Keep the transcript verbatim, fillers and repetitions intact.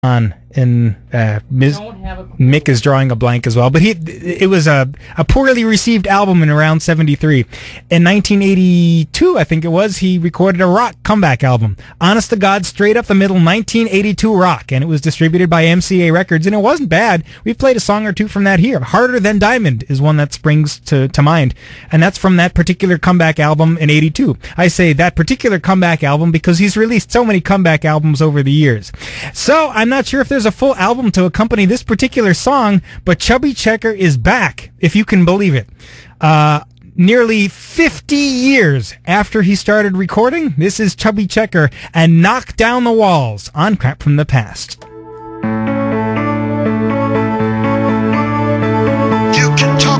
on and uh, Miz Mick is drawing a blank as well, but he it was a, a poorly received album in around seventy-three. In nineteen eighty-two, I think it was, he recorded a rock comeback album, honest to God, straight up the middle nineteen eighty-two rock, and it was distributed by M C A Records, and it wasn't bad. We've played a song or two from that here. Harder Than Diamond is one that springs to, to mind, and that's from that particular comeback album in eighty-two. I say that particular comeback album because he's released so many comeback albums over the years. So I'm not sure if there's a full album to accompany this particular song, but Chubby Checker is back, if you can believe it. Uh, nearly fifty years after he started recording, this is Chubby Checker and Knock Down the Walls on Crap from the Past.